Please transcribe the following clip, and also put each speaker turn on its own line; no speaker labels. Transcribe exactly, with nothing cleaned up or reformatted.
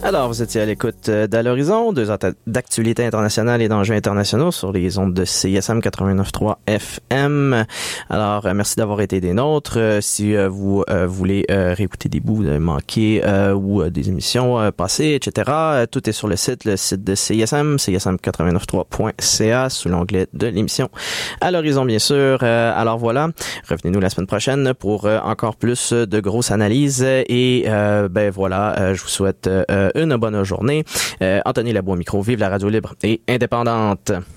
Alors, vous étiez à l'écoute d'À l'horizon, deux heures d'actualité internationale et d'enjeux internationaux sur les ondes de C I S M quatre-vingt-neuf point trois F M. Alors, euh, merci d'avoir été des nôtres. Euh, si euh, vous euh, voulez euh, réécouter des bouts euh, manqués euh, ou euh, des émissions euh, passées, et cetera, euh, tout est sur le site, le site de C I S M, C I S M quatre-vingt-neuf point trois point C A, sous l'onglet de l'émission À l'horizon, bien sûr. Euh, alors voilà, revenez-nous la semaine prochaine pour euh, encore plus de grosses analyses. Et euh, ben voilà, euh, je vous souhaite euh, une bonne journée. Euh, Anthony Laboux au micro, vive la radio libre et indépendante.